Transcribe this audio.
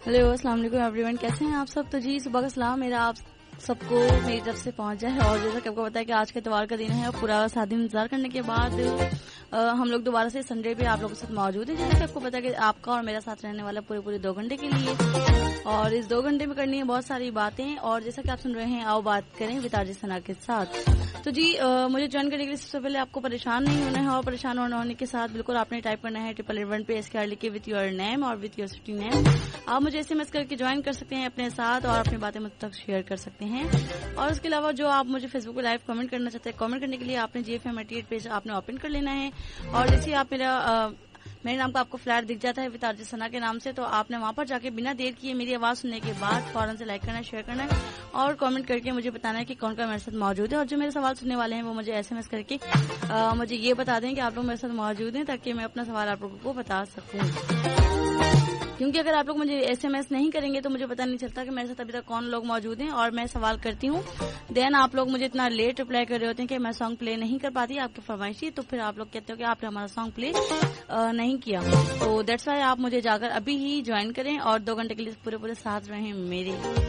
Hello السلام علیکم every one, کیسے ہیں آپ سب؟ تو جی صبح کا سلام میرا آپ سب کو میری طرف سے پہنچ جائے. اور جیسا کہ آپ کو پتا ہے کہ آج کے اتوار کا دن ہے اور پورا 7 دن انتظار کرنے کے بعد ہم لوگ دوبارہ سے سنڈے پہ آپ لوگوں کے ساتھ موجود ہیں. جیسا کہ آپ کو پتا ہے کہ آپ کا اور میرا ساتھ رہنے والا پورے 2 گھنٹے کے لیے، اور اس 2 گھنٹے میں کرنی ہے بہت ساری باتیں. اور جیسا کہ آپ سن رہے ہیں آؤ بات کریں وتارجی ثنا کے ساتھ. تو جی مجھے جوائن کرنے کے لیے سب سے پہلے آپ کو پریشان نہیں ہونا ہے، اور پریشان ہونے کے ساتھ بالکل آپ نے ٹائپ کرنا ہے 888 پہ SKR لکھ کے وتھ یور نیم اور وتھ یور سٹی نیم. آپ مجھے SMS کر کے جوائن کر سکتے ہیں اپنے ساتھ اور اپنی باتیں مجھ تک شیئر کر سکتے ہیں. اور اس کے علاوہ جو آپ مجھے فیس بک پہ لائیو کمنٹ کرنا چاہتے ہیں، کمنٹ کرنے کے لیے آپ نے GFM88 پیج آپ نے اوپن کر لینا ہے. اور جیسے آپ میرے نام کا آپ کو فلیٹ دکھ جاتا ہے وتارجی ثنا کے نام سے، تو آپ نے وہاں پر جا کے بنا دیر کیے میری آواز سننے کے بعد فوراً سے لائک کرنا، شیئر کرنا اور کامنٹ کر کے مجھے بتانا ہے کہ کون میرے ساتھ موجود ہے. اور جو میرے سوال سننے والے ہیں وہ مجھے SMS کر کے مجھے یہ بتا دیں کہ آپ لوگ میرے ساتھ موجود ہیں، تاکہ میں اپنا سوال آپ لوگوں کو بتا سکوں. کیونکہ اگر آپ لوگ مجھے SMS نہیں کریں گے تو مجھے پتہ نہیں چلتا کہ میرے ساتھ ابھی تک کون لوگ موجود ہیں. اور میں سوال کرتی ہوں، دین آپ لوگ مجھے اتنا لیٹ رپلائی کر رہے ہوتے ہیں کہ میں سانگ پلے نہیں کر پاتی آپ کی فرمائشی. تو پھر آپ لوگ کہتے ہو کہ آپ نے ہمارا سانگ پلے نہیں کیا. تو دیٹس وائی آپ مجھے جا کر ابھی ہی جوائن کریں اور 2 گھنٹے کے لیے پورے ساتھ رہیں میرے.